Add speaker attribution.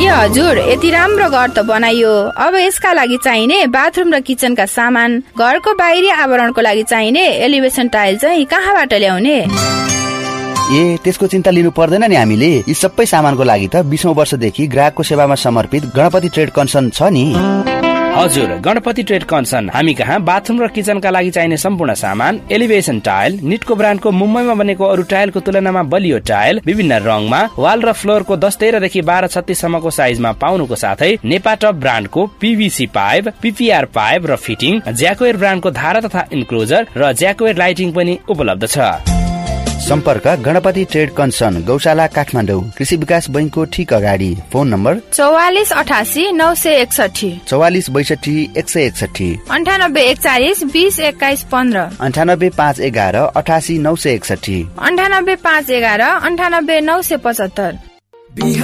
Speaker 1: हजुर, यति राम्रो घर त बनाइयो, अब यसका लागि चाहिने बाथरुम र किचनका सामान, घरको बाहिरी आवरणको लागि चाहिने एलिभेसन टाइल चाहिँ कहाँबाट ल्याउने?
Speaker 2: त्यसको चिन्ता लिनु पर्दैन नि। हामीले यी सबै सामानको लागि त 20औं वर्षदेखि ग्राहकको सेवामा समर्पित गणपति ट्रेड कन्सन छ नि।
Speaker 3: हजुर, गणपति ट्रेड कन्सन हामी कहाँ बाथरुम र किचनका लागि चाहिने सम्पूर्ण सामान, एलिभेसन टाइल, निटको ब्रान्डको मुम्बईमा बनेको अरू टाइलको तुलनामा बलियो टाइल, विभिन्न रङमा, वाल र फ्लोरको 10-13 देखि 12-36 सम्मको साइजमा पाउनुको साथै नेपाटप ब्रान्डको पीवीसी पाइप, पीपीआर पाइप र फिटिङ, ज्याकोएर ब्रान्डको धारा तथा इन्क्लोजर र ज्याकोएर लाइटिङ पनि उपलब्ध छ।
Speaker 2: सम्पर्क गणपति ट्रेड कन्सन, गौशाला काठमाडौँ, कृषि विकास बैंकको ठीक अगाडि। Phone number
Speaker 1: 4488 961,
Speaker 2: 4462 161,
Speaker 1: 9841 20 21 15,
Speaker 2: 98511 88 961,
Speaker 1: 98511 98 975।